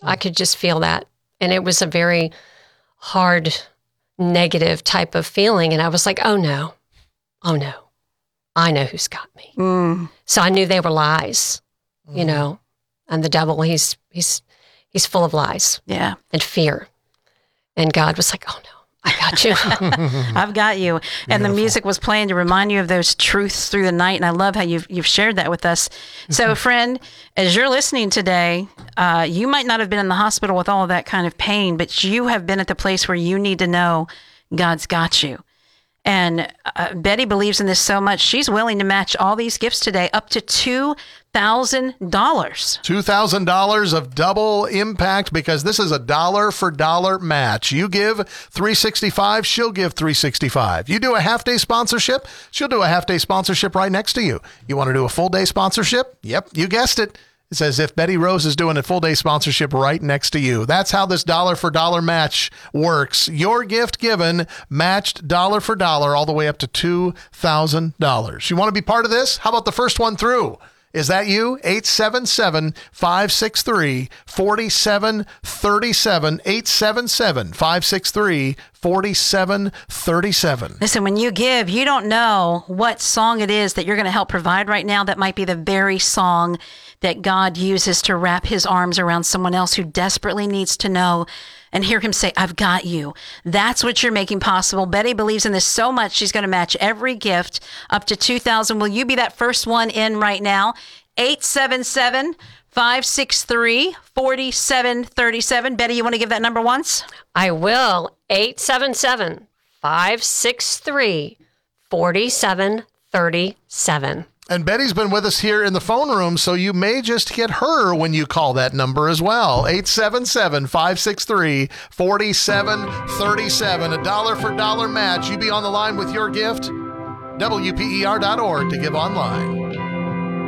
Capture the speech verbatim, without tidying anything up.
I could just feel that. And it was a very hard, negative type of feeling. And I was like, oh no, oh no, I know who's got me. Mm. So I knew they were lies, Mm. you know, and the devil, he's, he's, he's full of lies Yeah. and fear. And God was like, oh no, I got you. I've got you. And Beautiful. the music was playing to remind you of those truths through the night. And I love how you've, you've shared that with us. So friend, as you're listening today, uh, you might not have been in the hospital with all of that kind of pain, but you have been at the place where you need to know God's got you. And uh, Betty believes in this so much, she's willing to match all these gifts today up to two thousand dollars. two thousand dollars of double impact, because this is a dollar for dollar match. You give three sixty-five, she'll give three sixty-five. You do a half day sponsorship, she'll do a half day sponsorship right next to you. You want to do a full day sponsorship? Yep, you guessed it. It's as if Betty Rose is doing a full day sponsorship right next to you. That's how this dollar for dollar match works. Your gift given, matched dollar for dollar, all the way up to two thousand dollars. You want to be part of this? How about the first one through? Is that you? eight seven seven, five six three, four seven three seven. eight seven seven, five six three, four seven three seven. Listen, when you give, you don't know what song it is that you're going to help provide right now. That might be the very song that God uses to wrap his arms around someone else who desperately needs to know and hear him say, I've got you. That's what you're making possible. Betty believes in this so much, she's going to match every gift up to two thousand dollars. Will you be that first one in right now? eight seven seven, five six three, four seven three seven. Betty, you want to give that number once? I will. eight seven seven, five six three, four seven three seven. And Betty's been with us here in the phone room, so you may just get her when you call that number as well. eight seven seven, five six three, four seven three seven. A dollar for dollar match. You be on the line with your gift. W P E R dot org to give online.